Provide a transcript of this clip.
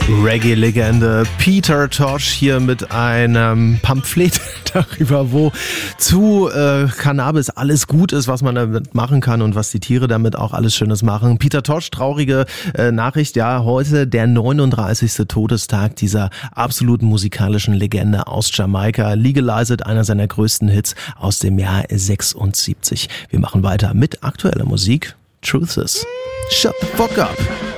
Reggae-Legende Peter Tosh hier mit einem Pamphlet darüber, wozu Cannabis alles gut ist, was man damit machen kann und was die Tiere damit auch alles Schönes machen. Peter Tosh, traurige Nachricht, ja, heute der 39. Todestag dieser absoluten musikalischen Legende aus Jamaika. Legalize It, einer seiner größten Hits aus dem Jahr 76. Wir machen weiter mit aktueller Musik. Truth is, shut the fuck up.